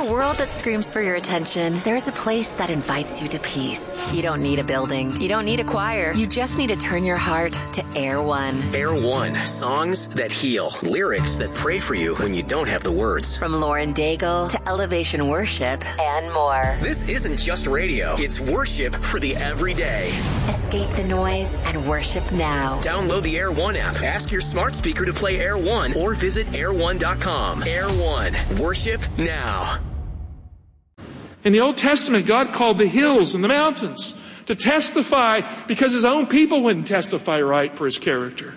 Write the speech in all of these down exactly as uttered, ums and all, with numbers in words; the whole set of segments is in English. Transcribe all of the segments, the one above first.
a world that screams for your attention, there's a place that invites you to peace. You don't need a building. You don't need a choir. You just need to turn your heart to Air One. Air One. Songs that heal. Lyrics that pray for you when you don't have the words. From Lauren Daigle to Elevation Worship and more. This isn't just radio. It's worship for the everyday. Escape the noise and worship now. Download the Air One app. Ask your smart speaker to play Air One or visit air one dot com. Air One. Worship now. In the Old Testament, God called the hills and the mountains to testify because his own people wouldn't testify right for his character.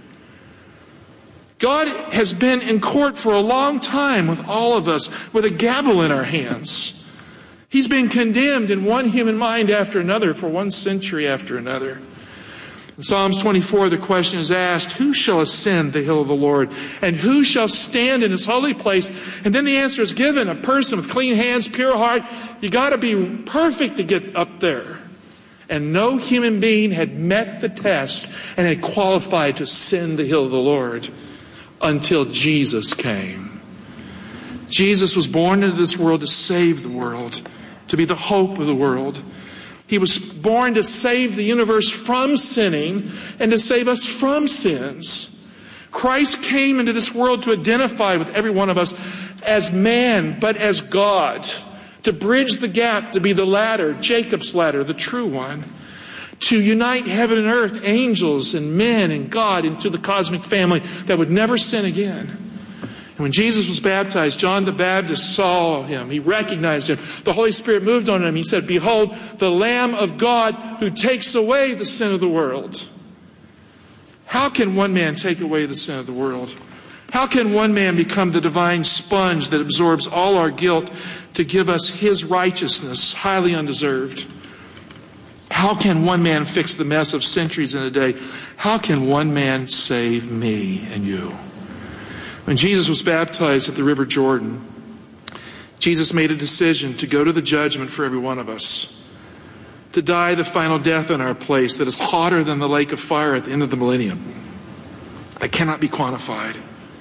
God has been in court for a long time with all of us with a gavel in our hands. He's been condemned in one human mind after another for one century after another. In Psalms twenty-four, the question is asked, who shall ascend the hill of the Lord? And who shall stand in his holy place? And then the answer is given, a person with clean hands, pure heart. You got to be perfect to get up there. And no human being had met the test and had qualified to ascend the hill of the Lord until Jesus came. Jesus was born into this world to save the world, to be the hope of the world. He was born to save the universe from sinning and to save us from sins. Christ came into this world to identify with every one of us as man, but as God, to bridge the gap, to be the ladder, Jacob's ladder, the true one, to unite heaven and earth, angels and men and God into the cosmic family that would never sin again. And when Jesus was baptized, John the Baptist saw him. He recognized him. The Holy Spirit moved on him. He said, behold, the Lamb of God who takes away the sin of the world. How can one man take away the sin of the world? How can one man become the divine sponge that absorbs all our guilt to give us his righteousness, highly undeserved? How can one man fix the mess of centuries in a day? How can one man save me and you? When Jesus was baptized at the River Jordan, Jesus made a decision to go to the judgment for every one of us, to die the final death in our place that is hotter than the lake of fire at the end of the millennium. That cannot be quantified.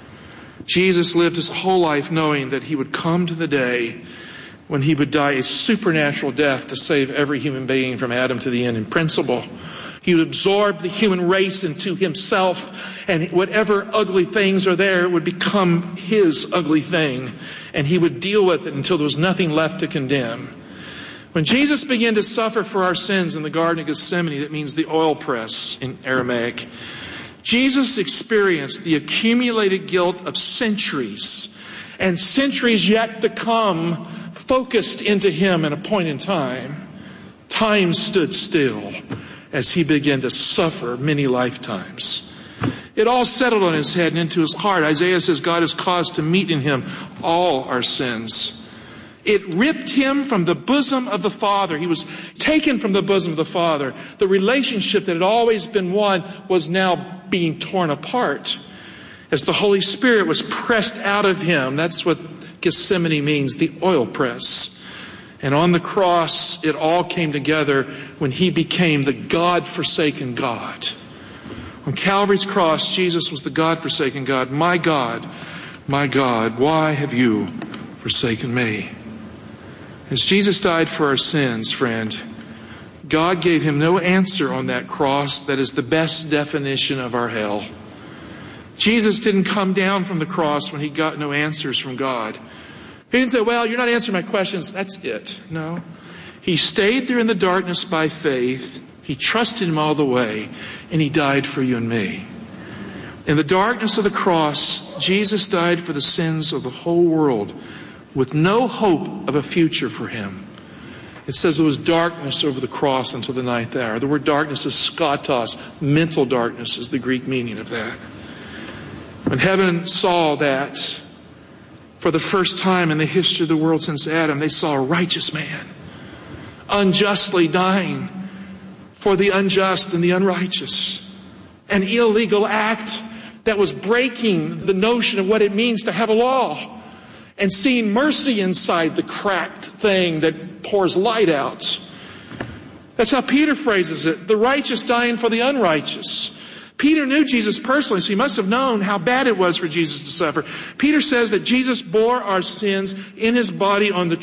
Jesus lived his whole life knowing that he would come to the day when he would die a supernatural death to save every human being from Adam to the end in principle. He would absorb the human race into himself, and whatever ugly things are there would become his ugly thing, and he would deal with it until there was nothing left to condemn. When Jesus began to suffer for our sins in the Garden of Gethsemane, that means the oil press in Aramaic, Jesus experienced the accumulated guilt of centuries, and centuries yet to come focused into him in a point in time. Time stood still as he began to suffer many lifetimes. It all settled on his head and into his heart. Isaiah says God has caused to meet in him all our sins. It ripped him from the bosom of the Father. He was taken from the bosom of the Father. The relationship that had always been one was now being torn apart as the Holy Spirit was pressed out of him. That's what Gethsemane means, the oil press. And on the cross, it all came together when he became the God-forsaken God. On Calvary's cross, Jesus was the God-forsaken God. My God, my God, why have you forsaken me? As Jesus died for our sins, friend, God gave him no answer on that cross that is the best definition of our hell. Jesus didn't come down from the cross when he got no answers from God. He didn't say, well, you're not answering my questions. That's it. No. He stayed there in the darkness by faith. He trusted him all the way. And he died for you and me. In the darkness of the cross, Jesus died for the sins of the whole world with no hope of a future for him. It says there was darkness over the cross until the ninth hour. The word darkness is skatos. Mental darkness is the Greek meaning of that. When heaven saw that, for the first time in the history of the world since Adam, they saw a righteous man unjustly dying for the unjust and the unrighteous. An illegal act that was breaking the notion of what it means to have a law and seeing mercy inside the cracked thing that pours light out. That's how Peter phrases it, the righteous dying for the unrighteous. Peter knew Jesus personally, so he must have known how bad it was for Jesus to suffer. Peter says that Jesus bore our sins in his body on the